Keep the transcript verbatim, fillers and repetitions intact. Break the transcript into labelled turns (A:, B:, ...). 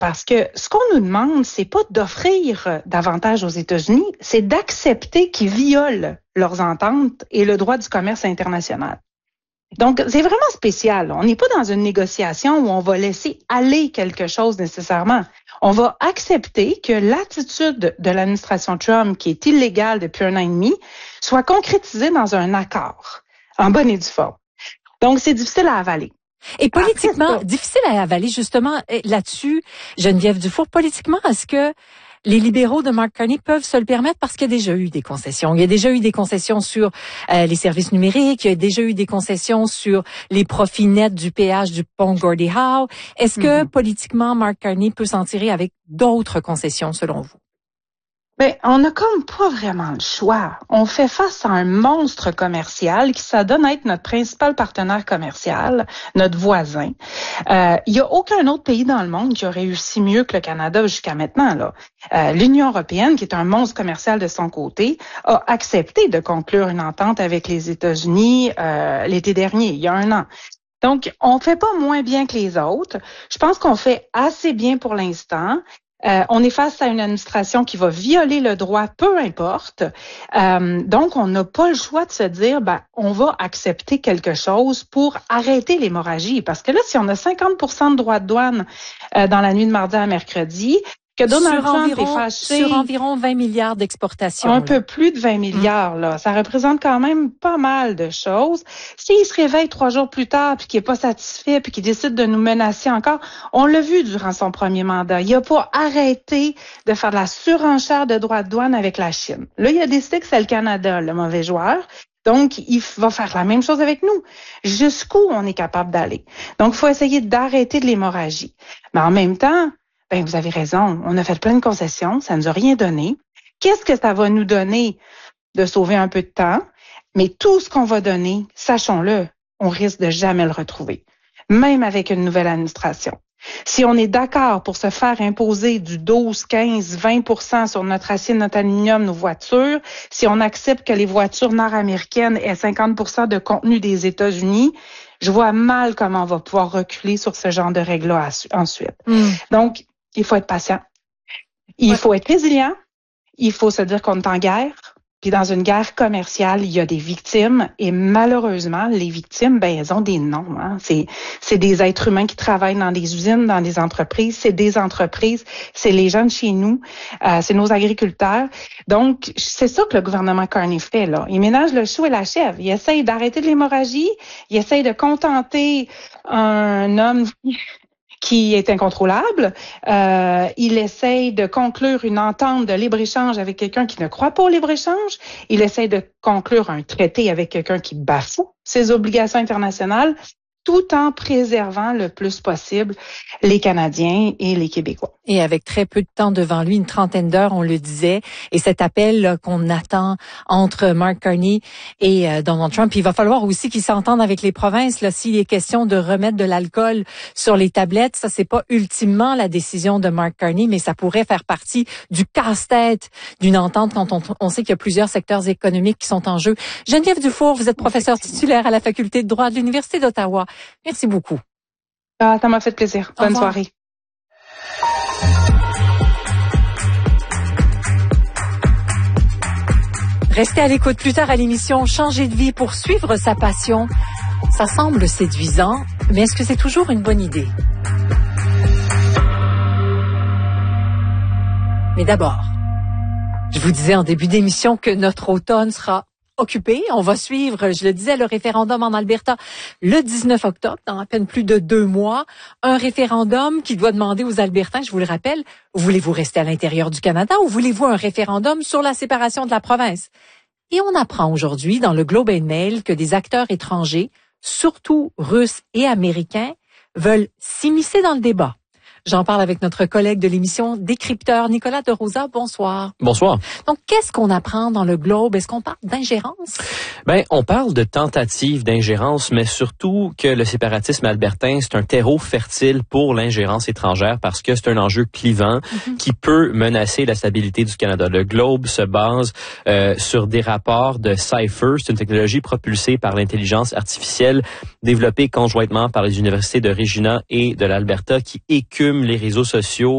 A: Parce que ce qu'on nous demande, c'est pas d'offrir davantage aux États-Unis, c'est d'accepter qu'ils violent leurs ententes et le droit du commerce international. Donc, c'est vraiment spécial. On n'est pas dans une négociation où on va laisser aller quelque chose nécessairement. On va accepter que l'attitude de l'administration Trump, qui est illégale depuis un an et demi, soit concrétisée dans un accord, en bonne et due forme. Donc, c'est difficile à avaler.
B: Et politiquement, Après, difficile à avaler, justement, là-dessus, Geneviève Dufour, politiquement, est-ce que les libéraux de Mark Carney peuvent se le permettre parce qu'il y a déjà eu des concessions. Il y a déjà eu des concessions sur euh, les services numériques, il y a déjà eu des concessions sur les profits nets du péage du pont Gordie Howe. Est-ce que, mm-hmm. politiquement, Mark Carney peut s'en tirer avec d'autres concessions, selon vous?
A: Ben, on n'a comme pas vraiment le choix. On fait face à un monstre commercial qui s'adonne à être notre principal partenaire commercial, notre voisin. Euh, il y a aucun autre pays dans le monde qui aurait réussi mieux que le Canada jusqu'à maintenant, là. Euh, l'Union européenne, qui est un monstre commercial de son côté, a accepté de conclure une entente avec les États-Unis euh, l'été dernier, il y a un an. Donc, on fait pas moins bien que les autres. Je pense qu'on fait assez bien pour l'instant. Euh, on est face à une administration qui va violer le droit, peu importe. Euh, donc, on n'a pas le choix de se dire, ben, on va accepter quelque chose pour arrêter l'hémorragie. Parce que là, si on a cinquante pour cent de droits de douane euh, dans la nuit de mardi à mercredi, que Donald
B: sur
A: Trump
B: environ,
A: est fâché...
B: Sur environ vingt milliards d'exportations.
A: Un
B: là.
A: peu plus de vingt milliards, là. Ça représente quand même pas mal de choses. S'il se réveille trois jours plus tard, puis qu'il n'est pas satisfait, puis qu'il décide de nous menacer encore, on l'a vu durant son premier mandat. Il n'a pas arrêté de faire de la surenchère de droits de douane avec la Chine. Là, il a décidé que c'est le Canada, le mauvais joueur. Donc, il va faire la même chose avec nous. Jusqu'où on est capable d'aller. Donc, il faut essayer d'arrêter de l'hémorragie. Mais en même temps, ben, vous avez raison. On a fait plein de concessions. Ça nous a rien donné. Qu'est-ce que ça va nous donner de sauver un peu de temps? Mais tout ce qu'on va donner, sachons-le, on risque de jamais le retrouver. Même avec une nouvelle administration. Si on est d'accord pour se faire imposer du douze, quinze, vingt pour cent sur notre acier, notre aluminium, nos voitures, si on accepte que les voitures nord-américaines aient cinquante pour cent de contenu des États-Unis, je vois mal comment on va pouvoir reculer sur ce genre de règles-là ensuite. Mm. Donc, il faut être patient. Il ouais. faut être résilient. Il faut se dire qu'on est en guerre. Puis dans une guerre commerciale, il y a des victimes. Et malheureusement, les victimes, ben elles ont des noms. Hein. C'est, c'est des êtres humains qui travaillent dans des usines, dans des entreprises. C'est des entreprises. C'est les gens de chez nous. Euh, c'est nos agriculteurs. Donc, c'est ça que le gouvernement Carney fait, là. Il ménage le chou et la chèvre. Il essaye d'arrêter de l'hémorragie. Il essaye de contenter un homme qui est incontrôlable. Euh, il essaye de conclure une entente de libre-échange avec quelqu'un qui ne croit pas au libre-échange. Il essaye de conclure un traité avec quelqu'un qui bafoue ses obligations internationales, tout en préservant le plus possible les Canadiens et les Québécois.
B: Et avec très peu de temps devant lui, une trentaine d'heures, on le disait, et cet appel là, qu'on attend entre Mark Carney et euh, Donald Trump, il va falloir aussi qu'ils s'entendent avec les provinces. Là, s'il est question de remettre de l'alcool sur les tablettes, ça c'est pas ultimement la décision de Mark Carney, mais ça pourrait faire partie du casse-tête d'une entente quand on, on sait qu'il y a plusieurs secteurs économiques qui sont en jeu. Geneviève Dufour, vous êtes professeure titulaire à la faculté de droit de l'Université d'Ottawa. Merci beaucoup.
A: Ah, ça m'a fait plaisir. Bonne soirée.
B: Restez à l'écoute plus tard à l'émission Changer de vie pour suivre sa passion. Ça semble séduisant, mais est-ce que c'est toujours une bonne idée? Mais d'abord, je vous disais en début d'émission que notre automne sera occupé. On va suivre, je le disais, le référendum en Alberta le dix-neuf octobre, dans à peine plus de deux mois. Un référendum qui doit demander aux Albertains, je vous le rappelle, voulez-vous rester à l'intérieur du Canada ou voulez-vous un référendum sur la séparation de la province? Et on apprend aujourd'hui dans le Globe and Mail que des acteurs étrangers, surtout russes et américains, veulent s'immiscer dans le débat. J'en parle avec notre collègue de l'émission Décrypteur, Nicolas de Rosa. Bonsoir.
C: Bonsoir.
B: Donc, qu'est-ce qu'on apprend dans le Globe? Est-ce qu'on parle d'ingérence?
C: Ben, on parle de tentative d'ingérence, mais surtout que le séparatisme albertain, c'est un terreau fertile pour l'ingérence étrangère parce que c'est un enjeu clivant mm-hmm. qui peut menacer la stabilité du Canada. Le Globe se base euh, sur des rapports de Cypher. C'est une technologie propulsée par l'intelligence artificielle développée conjointement par les universités de Regina et de l'Alberta qui écume les réseaux sociaux